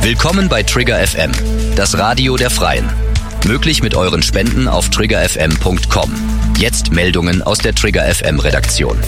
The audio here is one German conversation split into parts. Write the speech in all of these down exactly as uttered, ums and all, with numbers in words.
Willkommen bei Trigger F M, das Radio der Freien. Möglich mit euren Spenden auf trigger f m punkt com. Jetzt Meldungen aus der Trigger F M Redaktion.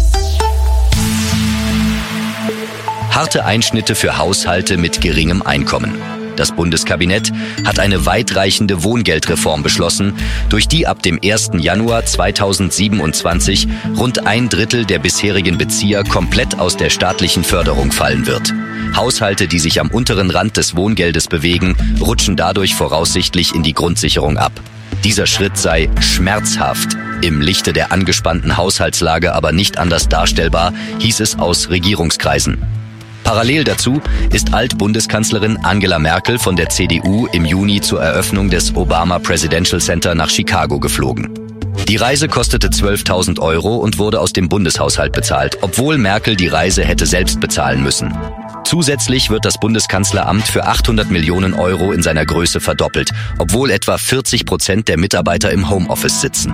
Harte Einschnitte für Haushalte mit geringem Einkommen. Das Bundeskabinett hat eine weitreichende Wohngeldreform beschlossen, durch die ab dem ersten Januar zweitausendsiebenundzwanzig rund ein Drittel der bisherigen Bezieher komplett aus der staatlichen Förderung fallen wird. Haushalte, die sich am unteren Rand des Wohngeldes bewegen, rutschen dadurch voraussichtlich in die Grundsicherung ab. Dieser Schritt sei schmerzhaft, im Lichte der angespannten Haushaltslage aber nicht anders darstellbar, hieß es aus Regierungskreisen. Parallel dazu ist Alt-Bundeskanzlerin Angela Merkel von der C D U im Juni zur Eröffnung des Obama Presidential Center nach Chicago geflogen. Die Reise kostete zwölftausend Euro und wurde aus dem Bundeshaushalt bezahlt, obwohl Merkel die Reise hätte selbst bezahlen müssen. Zusätzlich wird das Bundeskanzleramt für achthundert Millionen Euro in seiner Größe verdoppelt, obwohl etwa vierzig Prozent der Mitarbeiter im Homeoffice sitzen.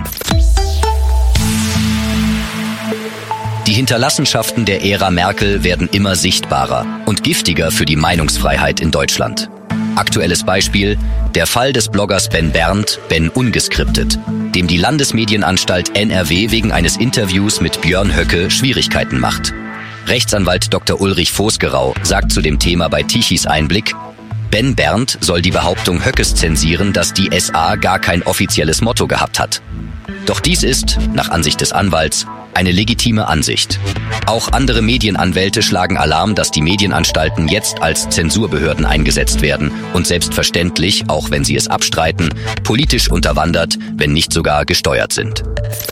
Die Hinterlassenschaften der Ära Merkel werden immer sichtbarer und giftiger für die Meinungsfreiheit in Deutschland. Aktuelles Beispiel: der Fall des Bloggers Ben Berndt, Ben Ungeskriptet, dem die Landesmedienanstalt N R W wegen eines Interviews mit Björn Höcke Schwierigkeiten macht. Rechtsanwalt Doktor Ulrich Vosgerau sagt zu dem Thema bei Tichys Einblick: Ben Berndt soll die Behauptung Höckes zensieren, dass die S A gar kein offizielles Motto gehabt hat. Doch dies ist, nach Ansicht des Anwalts, eine legitime Ansicht. Auch andere Medienanwälte schlagen Alarm, dass die Medienanstalten jetzt als Zensurbehörden eingesetzt werden und selbstverständlich, auch wenn sie es abstreiten, politisch unterwandert, wenn nicht sogar gesteuert sind.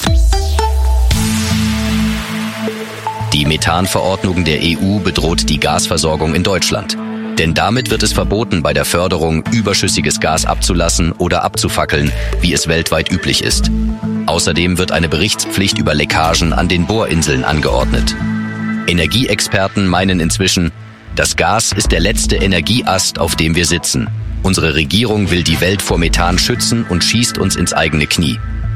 Die Methanverordnung der E U bedroht die Gasversorgung in Deutschland. Denn damit wird es verboten, bei der Förderung überschüssiges Gas abzulassen oder abzufackeln, wie es weltweit üblich ist. Außerdem wird eine Berichtspflicht über Leckagen an den Bohrinseln angeordnet. Energieexperten meinen inzwischen, das Gas ist der letzte Energieast, auf dem wir sitzen. Unsere Regierung will die Welt vor Methan schützen und schießt uns ins eigene Knie.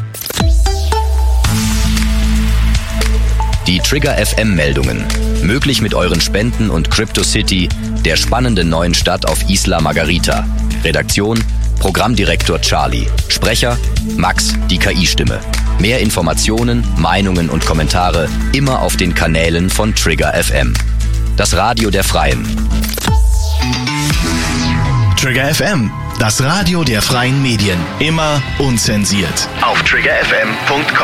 Die Trigger F M-Meldungen. Möglich mit euren Spenden und CryptoCity, der spannenden neuen Stadt auf Isla Margarita. Redaktion: Programmdirektor Charlie. Sprecher: Max, die K I-Stimme. Mehr Informationen, Meinungen und Kommentare immer auf den Kanälen von Trigger F M. Das Radio der Freien. Trigger F M, das Radio der freien Medien. Immer unzensiert. Auf trigger f m punkt com.